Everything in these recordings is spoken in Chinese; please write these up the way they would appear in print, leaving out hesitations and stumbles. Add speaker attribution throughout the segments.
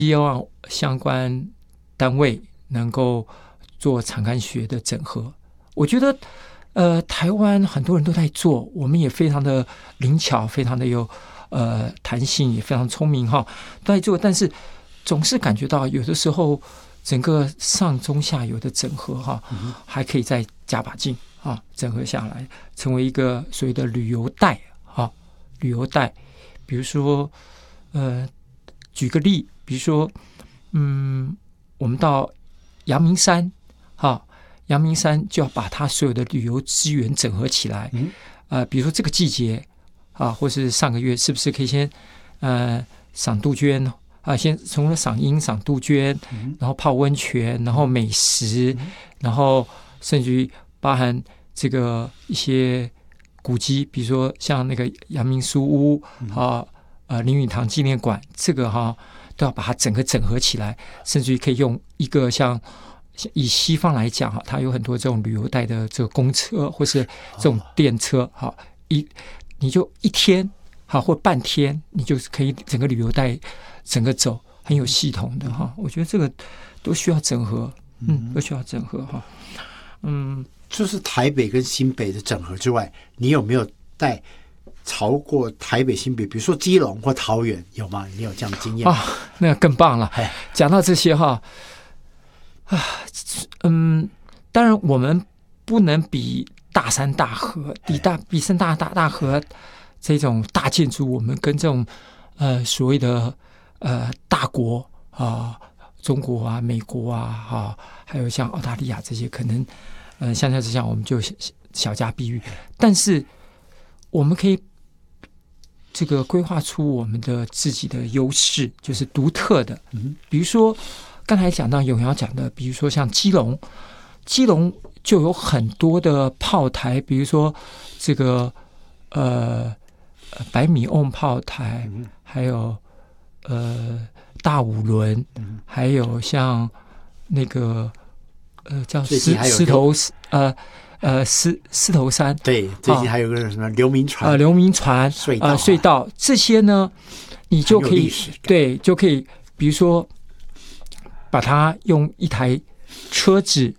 Speaker 1: 希望相关单位能够做产官学的整合。我觉得台湾很多人都在做，我们也非常的灵巧，非常的有弹性，也非常聪明哈，都在做，但是总是感觉到有的时候整个上中下游的整合哈，还可以再加把劲啊，整合下来成为一个所谓的旅游带啊，旅游带。比如说举个例，比如说我们到阳明山哈，阳明山就要把它所有的旅游资源整合起来。比如说这个季节啊，或是上个月，是不是可以先赏杜鹃啊？先从赏樱、赏杜鹃，然后泡温泉，然后美食，然后甚至于包含这个一些古迹，比如说像那个阳明书屋啊，林语堂纪念馆，这个哈都要把它整个整合起来，甚至于可以用一个像以西方来讲哈，它有很多这种旅游带的这个公车或是这种电车哈，你就一天好或半天，你就可以整个旅游带整个走，很有系统的哈。我觉得这个都需要整合，都需要整合哈。
Speaker 2: 就是台北跟新北的整合之外，你有没有带超过台北新北，比如说基隆或桃园，有吗？你有这样的经验
Speaker 1: 啊？那更棒了。讲到这些哈，当然我们不能比大山大河、比山大河这种大建筑，我们跟这种所谓的大国啊，中国啊、美国啊，还有像澳大利亚这些，可能相较之下我们就小家碧玉，但是我们可以这个规划出我们的自己的优势，就是独特的。比如说刚才讲到永尧讲的，比如说像基隆就有很多的炮台，比如说这个百米瓮炮台，还有大五轮，还有像那个叫狮头山，
Speaker 2: 对，最近还有个什么流民船
Speaker 1: 隧道这些呢，你就可以对，就可以比如说把它用一台车子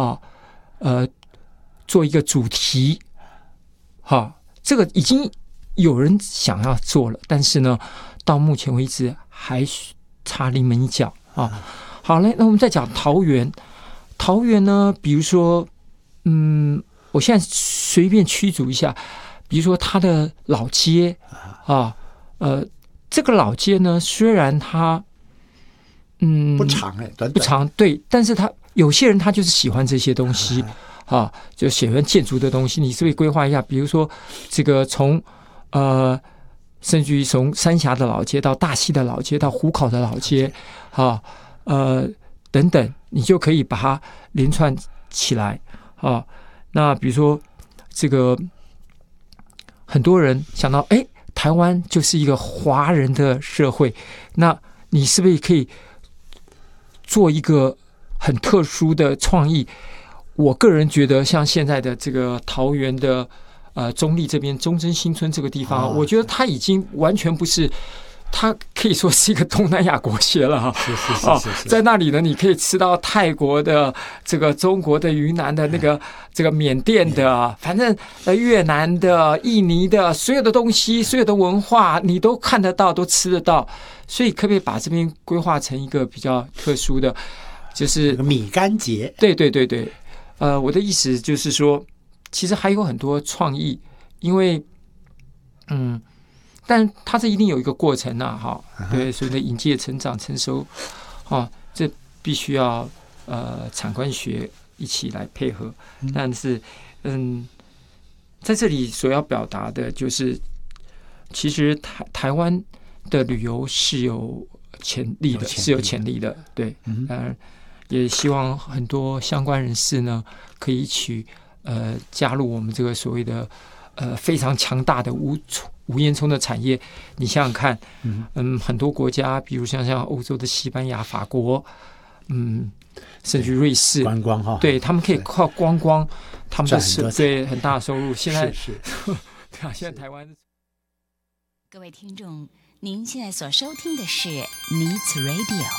Speaker 1: 做一个主题，这个已经有人想要做了，但是呢，到目前为止还差临门一脚啊。好嘞，那我们再讲桃园呢，比如说，我现在随便驱逐一下，比如说它的老街啊，这个老街呢，虽然它
Speaker 2: 不长短
Speaker 1: 不长，对，但是有些人他就是喜欢这些东西就喜欢建筑的东西，你是不是规划一下？比如说这个从甚至于从三峡的老街到大溪的老街到湖口的老街等等，你就可以把它连串起来那比如说这个很多人想到台湾就是一个华人的社会，那你是不是可以做一个很特殊的创意？我个人觉得像现在的这个桃园的中坜这边中正新村这个地方，我觉得它已经完全不是，它可以说是一个东南亚国协了
Speaker 2: 是
Speaker 1: 在那里呢，你可以吃到泰国的、这个中国的、云南的、这个缅甸的，反正越南的、印尼的，所有的东西、所有的文化，你都看得到，都吃得到。所以可不可以把这边规划成一个比较特殊的，就是
Speaker 2: 米干节？
Speaker 1: 对。我的意思就是说，其实还有很多创意，因为但它这一定有一个过程对，所谓的引介、成长、成熟这必须要产官学一起来配合。但是在这里所要表达的就是，其实台湾的旅游是有潜力的，是有潜力的，对，也希望很多相关人士呢，可以一起加入我们这个所谓的非常强大的无烟囱的产业。你想想看，很多国家，比如像欧洲的西班牙、法国，甚至瑞士，
Speaker 2: 观光
Speaker 1: 对，他们可以靠观光，他们的对很大的收入。现在
Speaker 2: 是
Speaker 1: 现在台湾。
Speaker 3: 各位听众，您现在所收听的是 Needs Radio